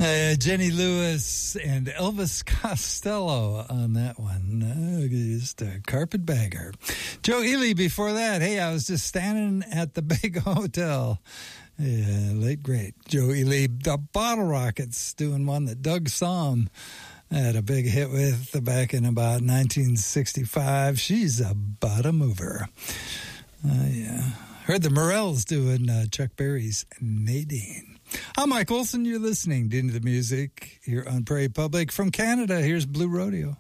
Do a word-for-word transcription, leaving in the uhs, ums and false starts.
Uh, Jenny Lewis and Elvis Costello on that one. Uh, just a carpetbagger. Joe Ely before that. Hey, I was just standing at the Big Hotel. Yeah, late great Joe Ely. The Bottle Rockets doing one that Doug Somm had a big hit with back in about nineteen sixty-five. She's a bottom mover. Uh, yeah. Heard the Morels doing uh, Chuck Berry's Nadine. I'm Mike Olson. You're listening to Into the Music here on Prairie Public. From Canada, here's Blue Rodeo.